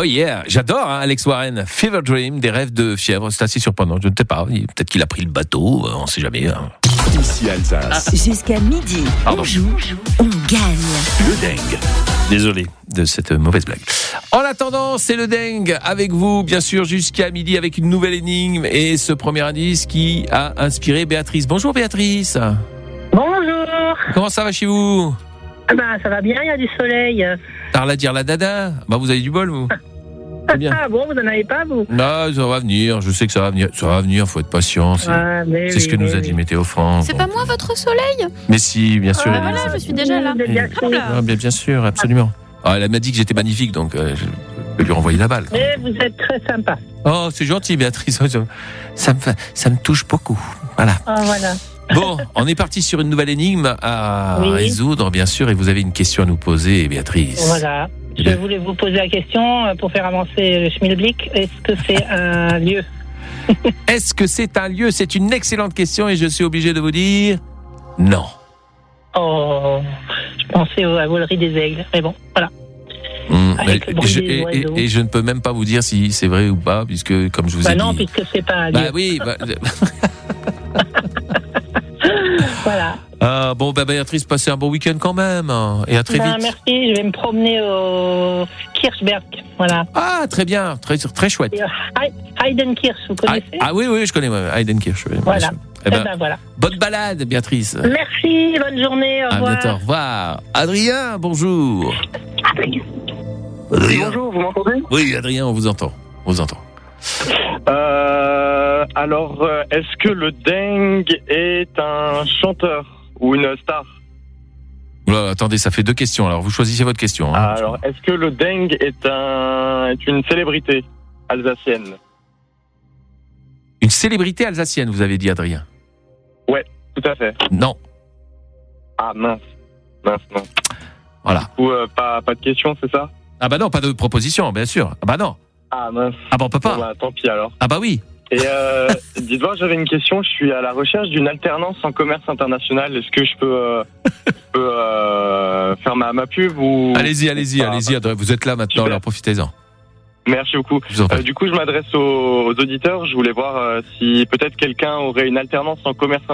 Oh yeah, j'adore Alex Warren, Fever Dream, des rêves de fièvre, c'est assez surprenant, je ne sais pas, peut-être qu'il a pris le bateau, on ne sait jamais. Ici Alsace. Jusqu'à midi, on joue, on gagne. Le dingue. Désolé de cette mauvaise blague. En attendant, c'est le dingue avec vous, bien sûr, jusqu'à midi avec une nouvelle énigme et ce premier indice qui a inspiré Béatrice. Bonjour Béatrice. Bonjour. Comment ça va chez vous? Ça va bien, il y a du soleil. Tarla dire la dada. Vous avez du bol, vous. C'est bien. Ah bon, vous n'en avez pas, vous? Non, ça va venir, je sais que ça va venir. Ça va venir, faut être patient. C'est ce que nous a dit Météo France. C'est pas moi votre soleil? Mais si, bien sûr. Voilà, je suis déjà là. Bien sûr, absolument. Elle m'a dit que j'étais magnifique, donc je peux lui renvoyer la balle. Mais vous êtes très sympa. Oh, c'est gentil, Béatrice. Ça me touche beaucoup. Voilà. Ah, voilà. Bon, on est parti sur une nouvelle énigme à résoudre, bien sûr, et vous avez une question à nous poser, Béatrice. Voilà. Je voulais vous poser la question pour faire avancer le schmilblick. Est-ce que c'est un lieu? Est-ce que c'est un lieu? C'est une excellente question et je suis obligé de vous dire non. Oh, je pensais à Volerie des Aigles. Mais bon, voilà. Et je ne peux même pas vous dire si c'est vrai ou pas, puisque, comme je vous ai dit... non, puisque c'est pas un lieu. Oui. Voilà. Béatrice, passez un bon week-end quand même. Et à très vite. Merci, je vais me promener au Kirchberg. Voilà. Ah, très bien, très chouette. Heidenkirch, vous connaissez? Oui, je connais, Heidenkirch. Voilà. Voilà. Bonne balade, Béatrice. Merci, bonne journée, au revoir. À bientôt, au revoir. Adrien, bonjour. Adrien. Bonjour, vous m'entendez? Oui, Adrien, on vous entend. Alors, est-ce que le dingue est un chanteur ou une star? Là, attendez, ça fait deux questions. Alors, vous choisissez votre question. Alors, est-ce que le dingue est une célébrité alsacienne? Une célébrité alsacienne, vous avez dit, Adrien? Ouais, tout à fait. Non. Ah, mince, non. Voilà. Du coup, pas de question, c'est ça? Ah non, pas de proposition, bien sûr. Non. Ah, mince. On peut pas. Bon, tant pis alors. Oui. Et dites-moi, j'avais une question. Je suis à la recherche d'une alternance en commerce international. Est-ce que je peux faire ma pub ou... Allez-y. Vous êtes là maintenant, alors profitez-en. Merci beaucoup. Du coup, je m'adresse aux auditeurs. Je voulais voir si peut-être quelqu'un aurait une alternance en commerce international.